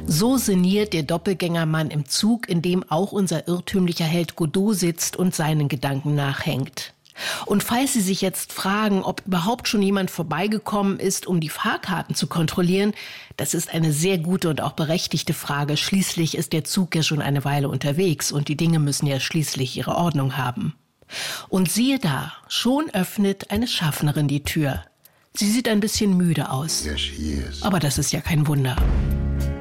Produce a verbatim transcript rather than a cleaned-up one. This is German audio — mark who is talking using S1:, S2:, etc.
S1: So sinniert der Doppelgängermann im Zug, in dem auch unser irrtümlicher Held Godot sitzt und seinen Gedanken nachhängt. Und falls Sie sich jetzt fragen, ob überhaupt schon jemand vorbeigekommen ist, um die Fahrkarten zu kontrollieren, das ist eine sehr gute und auch berechtigte Frage. Schließlich ist der Zug ja schon eine Weile unterwegs und die Dinge müssen ja schließlich ihre Ordnung haben. Und siehe da, schon öffnet eine Schaffnerin die Tür. Sie sieht ein bisschen müde aus. Aber das ist ja kein Wunder.